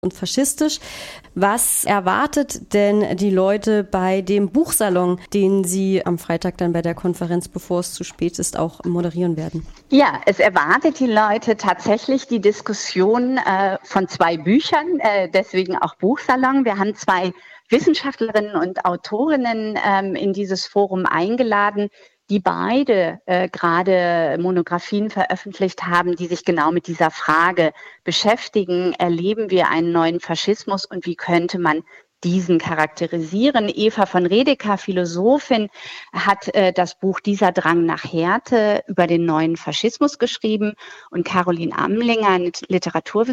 und faschistisch. Was erwartet denn die Leute bei dem Buchsalon, den Sie am Freitag dann bei der Konferenz, bevor es zu spät ist, auch moderieren werden? Ja, es erwartet die Leute tatsächlich die Diskussion von 2 Büchern, deswegen auch Buchsalon. Wir haben 2 Wissenschaftlerinnen und Autorinnen in dieses Forum eingeladen, die beide gerade Monographien veröffentlicht haben, die sich genau mit dieser Frage beschäftigen. Erleben wir einen neuen Faschismus und wie könnte man diesen charakterisieren? Eva von Redeker, Philosophin, hat das Buch Dieser Drang nach Härte über den neuen Faschismus geschrieben und Caroline Amlinger, Literatur-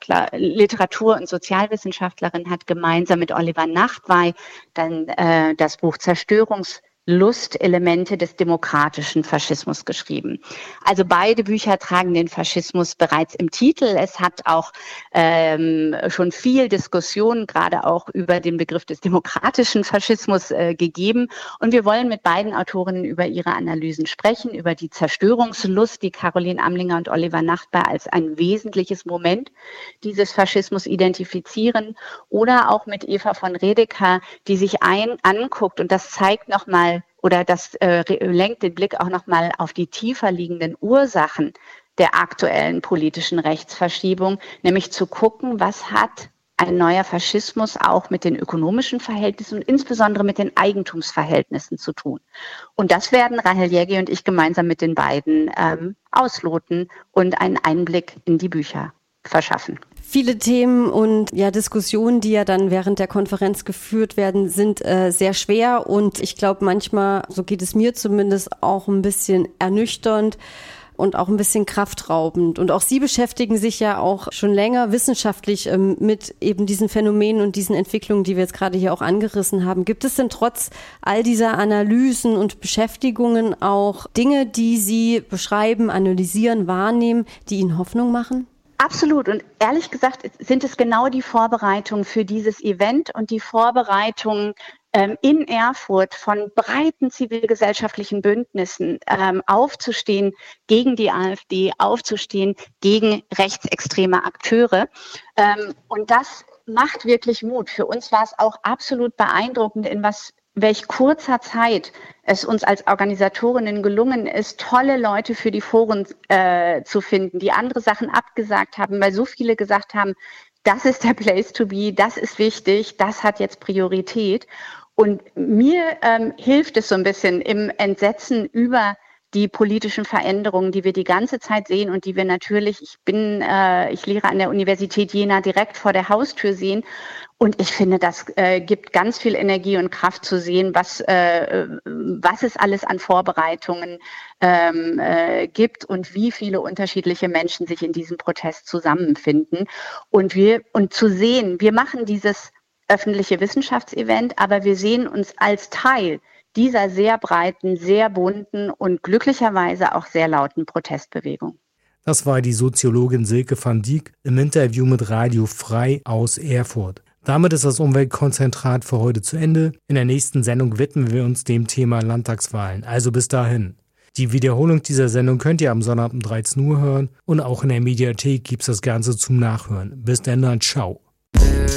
und Sozialwissenschaftlerin, hat gemeinsam mit Oliver Nachtwey dann das Buch Zerstörungslustelemente des demokratischen Faschismus geschrieben. Also beide Bücher tragen den Faschismus bereits im Titel. Es hat auch schon viel Diskussion, gerade auch über den Begriff des demokratischen Faschismus gegeben. Und wir wollen mit beiden Autorinnen über ihre Analysen sprechen, über die Zerstörungslust, die Caroline Amlinger und Oliver Nachtwey als ein wesentliches Moment dieses Faschismus identifizieren, oder auch mit Eva von Redeker, die sich anguckt, und das zeigt nochmal, oder das lenkt den Blick auch nochmal auf die tiefer liegenden Ursachen der aktuellen politischen Rechtsverschiebung, nämlich zu gucken, was hat ein neuer Faschismus auch mit den ökonomischen Verhältnissen und insbesondere mit den Eigentumsverhältnissen zu tun. Und das werden Rahel Jägi und ich gemeinsam mit den beiden ausloten und einen Einblick in die Bücher verschaffen. Viele Themen und Diskussionen, die ja dann während der Konferenz geführt werden, sind sehr schwer und ich glaube manchmal, so geht es mir zumindest, auch ein bisschen ernüchternd und auch ein bisschen kraftraubend. Und auch Sie beschäftigen sich ja auch schon länger wissenschaftlich mit eben diesen Phänomenen und diesen Entwicklungen, die wir jetzt gerade hier auch angerissen haben. Gibt es denn trotz all dieser Analysen und Beschäftigungen auch Dinge, die Sie beschreiben, analysieren, wahrnehmen, die Ihnen Hoffnung machen? Absolut. Und ehrlich gesagt sind es genau die Vorbereitungen für dieses Event und die Vorbereitungen in Erfurt von breiten zivilgesellschaftlichen Bündnissen aufzustehen gegen die AfD, aufzustehen gegen rechtsextreme Akteure. Und das macht wirklich Mut. Für uns war es auch absolut beeindruckend, welch kurzer Zeit es uns als Organisatorinnen gelungen ist, tolle Leute für die Foren zu finden, die andere Sachen abgesagt haben, weil so viele gesagt haben, das ist der Place to be, das ist wichtig, das hat jetzt Priorität. Und mir hilft es so ein bisschen im Entsetzen über die politischen Veränderungen, die wir die ganze Zeit sehen und die wir natürlich, ich lehre an der Universität Jena, direkt vor der Haustür sehen. Und ich finde, das gibt ganz viel Energie und Kraft zu sehen, was es alles an Vorbereitungen gibt und wie viele unterschiedliche Menschen sich in diesem Protest zusammenfinden. Und zu sehen, wir machen dieses öffentliche Wissenschaftsevent, aber wir sehen uns als Teil dieser sehr breiten, sehr bunten und glücklicherweise auch sehr lauten Protestbewegung. Das war die Soziologin Silke van Dijk im Interview mit Radio Frei aus Erfurt. Damit ist das Umweltkonzentrat für heute zu Ende. In der nächsten Sendung widmen wir uns dem Thema Landtagswahlen. Also bis dahin. Die Wiederholung dieser Sendung könnt ihr am Sonnabend um 13 Uhr hören und auch in der Mediathek gibt's das Ganze zum Nachhören. Bis dann, ciao.